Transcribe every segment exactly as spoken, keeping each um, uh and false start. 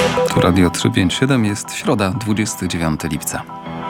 Tu Radio trzysta pięćdziesiąt siedem, jest środa, dwudziestego dziewiątego lipca.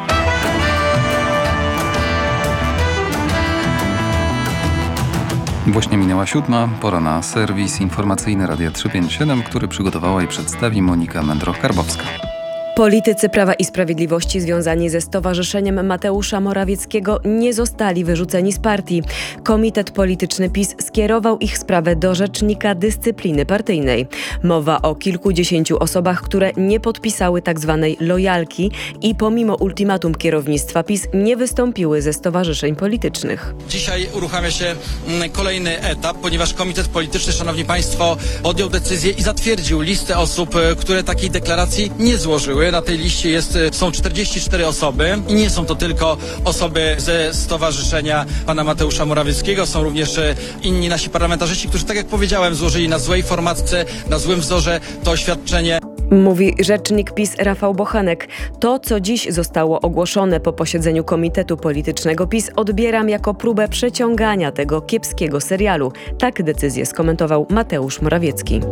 Właśnie minęła siódma, pora na serwis informacyjny Radia trzysta pięćdziesiąt siedem, który przygotowała i przedstawi Monika Mędroch-Karbowska. Politycy Prawa i Sprawiedliwości związani ze Stowarzyszeniem Mateusza Morawieckiego nie zostali wyrzuceni z partii. Komitet Polityczny PiS skierował ich sprawę do Rzecznika Dyscypliny Partyjnej. Mowa o kilkudziesięciu osobach, które nie podpisały tzw. lojalki i pomimo ultimatum kierownictwa PiS nie wystąpiły ze stowarzyszeń politycznych. Dzisiaj uruchamia się kolejny etap, ponieważ Komitet Polityczny, szanowni państwo, podjął decyzję i zatwierdził listę osób, które takiej deklaracji nie złożyły. Na tej liście jest, są czterdzieści cztery osoby i nie są to tylko osoby ze stowarzyszenia pana Mateusza Morawieckiego. Są również inni nasi parlamentarzyści, którzy, tak jak powiedziałem, złożyli na złej formatce, na złym wzorze to oświadczenie. Mówi rzecznik PiS Rafał Bochenek. To, co dziś zostało ogłoszone po posiedzeniu Komitetu Politycznego PiS, odbieram jako próbę przeciągania tego kiepskiego serialu. Tak decyzję skomentował Mateusz Morawiecki.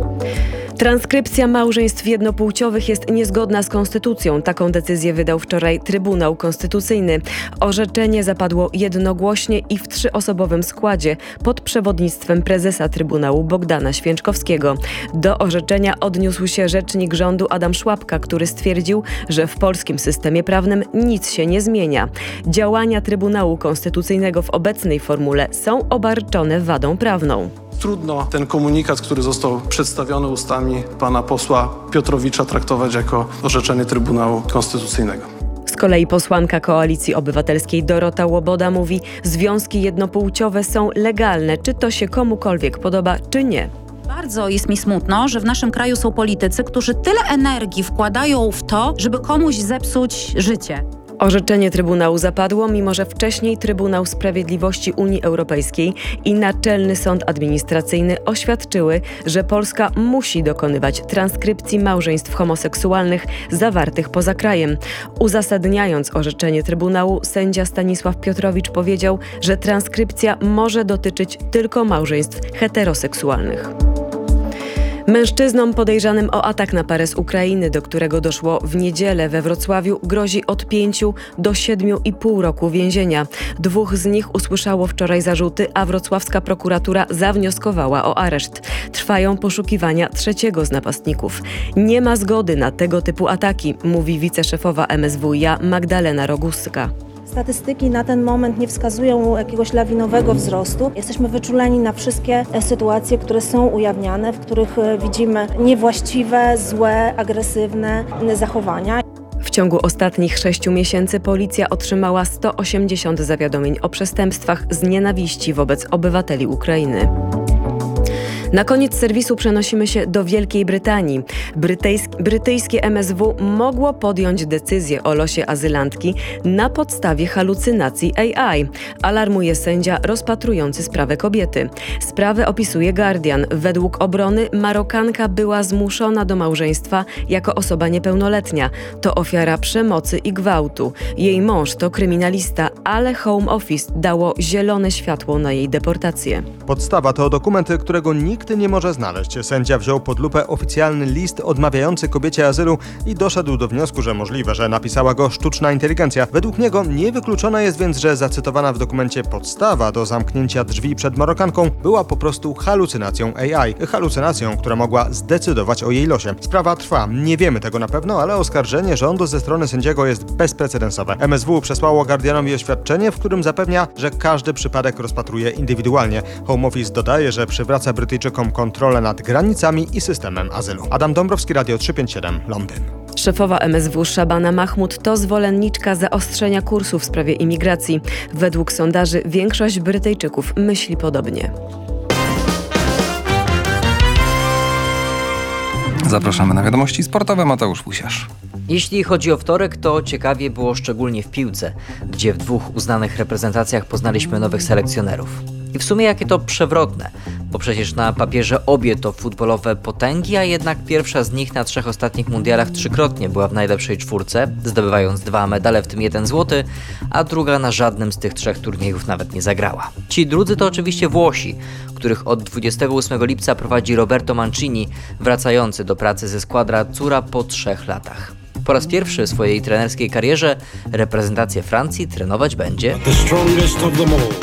Transkrypcja małżeństw jednopłciowych jest niezgodna z konstytucją. Taką decyzję wydał wczoraj Trybunał Konstytucyjny. Orzeczenie zapadło jednogłośnie i w trzyosobowym składzie pod przewodnictwem prezesa Trybunału Bogdana Święczkowskiego. Do orzeczenia odniósł się rzecznik rządu Adam Szłapka, który stwierdził, że w polskim systemie prawnym nic się nie zmienia. Działania Trybunału Konstytucyjnego w obecnej formule są obarczone wadą prawną. Trudno ten komunikat, który został przedstawiony ustami pana posła Piotrowicza, traktować jako orzeczenie Trybunału Konstytucyjnego. Z kolei posłanka Koalicji Obywatelskiej Dorota Łoboda mówi, związki jednopłciowe są legalne, czy to się komukolwiek podoba, czy nie. Bardzo jest mi smutno, że w naszym kraju są politycy, którzy tyle energii wkładają w to, żeby komuś zepsuć życie. Orzeczenie Trybunału zapadło, mimo że wcześniej Trybunał Sprawiedliwości Unii Europejskiej i Naczelny Sąd Administracyjny oświadczyły, że Polska musi dokonywać transkrypcji małżeństw homoseksualnych zawartych poza krajem. Uzasadniając orzeczenie Trybunału, sędzia Stanisław Piotrowicz powiedział, że transkrypcja może dotyczyć tylko małżeństw heteroseksualnych. Mężczyznom podejrzanym o atak na parę z Ukrainy, do którego doszło w niedzielę we Wrocławiu, grozi od pięciu do siedmiu i pół roku więzienia. Dwóch z nich usłyszało wczoraj zarzuty, a wrocławska prokuratura zawnioskowała o areszt. Trwają poszukiwania trzeciego z napastników. Nie ma zgody na tego typu ataki, mówi wiceszefowa M S W iA Magdalena Roguska. Statystyki na ten moment nie wskazują jakiegoś lawinowego wzrostu. Jesteśmy wyczuleni na wszystkie sytuacje, które są ujawniane, w których widzimy niewłaściwe, złe, agresywne zachowania. W ciągu ostatnich sześciu miesięcy policja otrzymała sto osiemdziesiąt zawiadomień o przestępstwach z nienawiści wobec obywateli Ukrainy. Na koniec serwisu przenosimy się do Wielkiej Brytanii. Brytyjsk- brytyjskie M S W mogło podjąć decyzję o losie azylantki na podstawie halucynacji A I, alarmuje sędzia rozpatrujący sprawę kobiety. Sprawę opisuje Guardian. Według obrony Marokanka była zmuszona do małżeństwa jako osoba niepełnoletnia. To ofiara przemocy i gwałtu. Jej mąż to kryminalista, ale Home Office dało zielone światło na jej deportację. Podstawa to dokument, którego nikt nie może znaleźć. Sędzia wziął pod lupę oficjalny list odmawiający kobiecie azylu i doszedł do wniosku, że możliwe, że napisała go sztuczna inteligencja. Według niego niewykluczone jest więc, że zacytowana w dokumencie podstawa do zamknięcia drzwi przed Marokanką była po prostu halucynacją A I. Halucynacją, która mogła zdecydować o jej losie. Sprawa trwa. Nie wiemy tego na pewno, ale oskarżenie rządu ze strony sędziego jest bezprecedensowe. M S W przesłało Guardianowi oświadczenie, w którym zapewnia, że każdy przypadek rozpatruje indywidualnie. Home Office dodaje, że przywraca Brytyjczykom kontrolę nad granicami i systemem azylu. Adam Dąbrowski, Radio trzysta pięćdziesiąt siedem, Londyn. Szefowa M S W Szabana Mahmud to zwolenniczka zaostrzenia kursu w sprawie imigracji. Według sondaży większość Brytyjczyków myśli podobnie. Zapraszamy na wiadomości sportowe. Mateusz Pusiarz. Jeśli chodzi o wtorek, to ciekawie było szczególnie w piłce, gdzie w dwóch uznanych reprezentacjach poznaliśmy nowych selekcjonerów. I w sumie jakie to przewrotne, bo przecież na papierze obie to futbolowe potęgi, a jednak pierwsza z nich na trzech ostatnich mundialach trzykrotnie była w najlepszej czwórce, zdobywając dwa medale, w tym jeden złoty, a druga na żadnym z tych trzech turniejów nawet nie zagrała. Ci drudzy to oczywiście Włosi, których od dwudziestego ósmego lipca prowadzi Roberto Mancini, wracający do pracy ze Squadra Azzurra po trzech latach. Po raz pierwszy w swojej trenerskiej karierze reprezentację Francji trenować będzie The strongest of them all.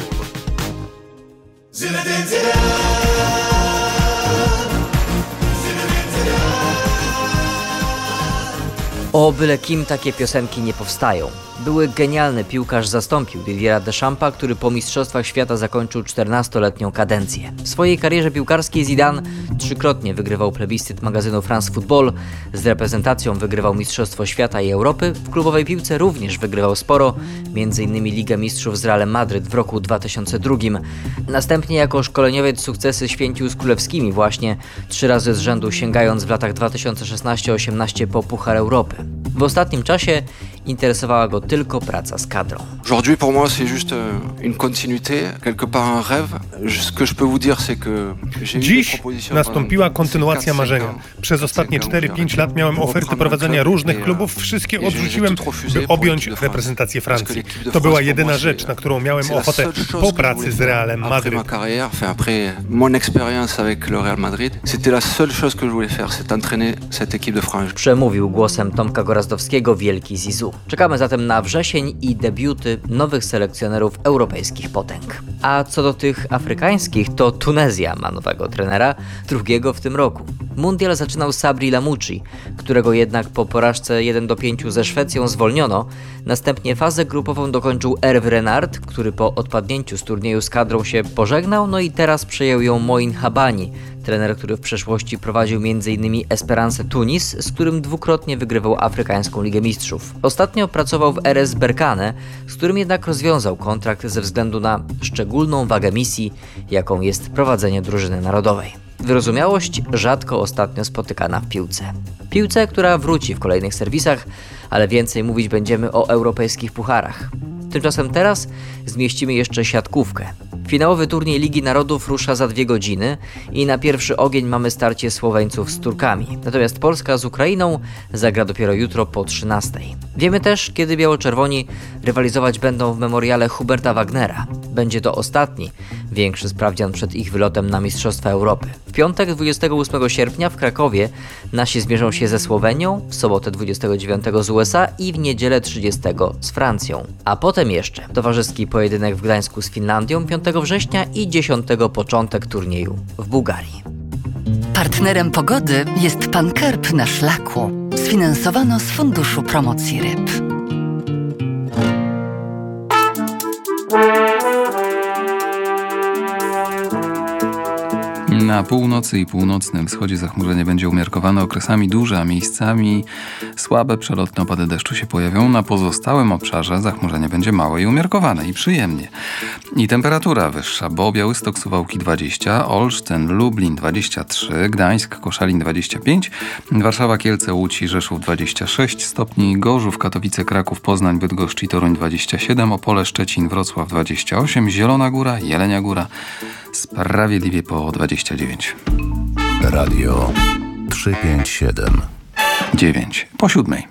O byle kim takie piosenki nie powstają. Były genialny piłkarz zastąpił Didiera Deschampa, który po Mistrzostwach Świata zakończył czternastoletnią kadencję. W swojej karierze piłkarskiej Zidane trzykrotnie wygrywał plebiscyt magazynu France Football, z reprezentacją wygrywał Mistrzostwo Świata i Europy, w klubowej piłce również wygrywał sporo, między innymi Ligę Mistrzów z Realem Madryt w roku dwa tysiące drugim. Następnie jako szkoleniowiec sukcesy święcił z królewskimi właśnie, trzy razy z rzędu sięgając w latach dwa tysiące szesnaście osiemnaście po Puchar Europy. W ostatnim czasie interesowała go tylko praca z kadrą. Aujourd'hui pour moi c'est juste une continuité, quelque part un rêve. Ce que je peux vous dire c'est que Dziś nastąpiła kontynuacja marzenia. Przez ostatnie cztery pięć lat miałem oferty prowadzenia różnych klubów, wszystkie odrzuciłem, by objąć reprezentację Francji. To była jedyna rzecz, na którą miałem ochotę po pracy z Realem Madryt. Mon expérience avec le Real Madrid, c'était la seule chose que je voulais faire, c'est entraîner cette équipe de France. Przemówił głosem Tomka Gorazdowskiego wielki Zizou. Czekamy zatem na wrzesień i debiuty nowych selekcjonerów europejskich potęg. A co do tych afrykańskich, to Tunezja ma nowego trenera, drugiego w tym roku. Mundial zaczynał Sabri Lamouchi, którego jednak po porażce jeden do pięciu ze Szwecją zwolniono. Następnie fazę grupową dokończył Hervé Renard, który po odpadnięciu z turnieju z kadrą się pożegnał, no i teraz przejął ją Moin Habani, trener, który w przeszłości prowadził między innymi Esperance Tunis, z którym dwukrotnie wygrywał Afrykańską Ligę Mistrzów. Ostatnio pracował w R S Berkane, z którym jednak rozwiązał kontrakt ze względu na szczególną wagę misji, jaką jest prowadzenie drużyny narodowej. Wyrozumiałość rzadko ostatnio spotykana w piłce. Piłce, która wróci w kolejnych serwisach, ale więcej mówić będziemy o europejskich pucharach. Tymczasem teraz zmieścimy jeszcze siatkówkę. Finałowy turniej Ligi Narodów rusza za dwie godziny i na pierwszy ogień mamy starcie Słoweńców z Turkami. Natomiast Polska z Ukrainą zagra dopiero jutro po trzynastej. Wiemy też, kiedy biało-czerwoni rywalizować będą w memoriale Huberta Wagnera. Będzie to ostatni, większy sprawdzian przed ich wylotem na Mistrzostwa Europy. W piątek dwudziestego ósmego sierpnia w Krakowie nasi zmierzą się ze Słowenią, w sobotę dwudziestego dziewiątego z U S A i w niedzielę trzydziestego z Francją. A potem jeszcze towarzyski pojedynek w Gdańsku z Finlandią piątego września i dziesiątego początek turnieju w Bułgarii. Partnerem pogody jest Pan Kerb na Szlaku. Sfinansowano z Funduszu Promocji Ryb. Na północy i północnym wschodzie zachmurzenie będzie umiarkowane okresami duże, a miejscami słabe przelotne opady deszczu się pojawią. Na pozostałym obszarze zachmurzenie będzie małe i umiarkowane i przyjemnie. I temperatura wyższa, bo Białystok, Suwałki dwadzieścia, Olsztyn, Lublin dwadzieścia trzy, Gdańsk, Koszalin dwadzieścia pięć, Warszawa, Kielce, Łódź i Rzeszów dwadzieścia sześć stopni, Gorzów, Katowice, Kraków, Poznań, Bydgoszcz i Toruń dwadzieścia siedem, Opole, Szczecin, Wrocław dwadzieścia osiem, Zielona Góra, Jelenia Góra sprawiedliwie po dwadzieścia dziewięć. Radio trzysta pięćdziesiąt siedem. dziewięć po siódmej.